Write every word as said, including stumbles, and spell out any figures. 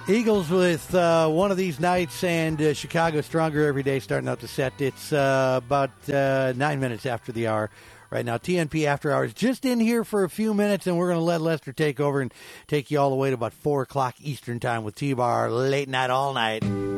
Eagles with uh, one of these nights, and uh, Chicago stronger every day starting out the set. It's uh, about uh, nine minutes after the hour right now. T N P After Hours just in here for a few minutes, and we're going to let Lester take over and take you all the way to about four o'clock Eastern time with T-Bar late night all night.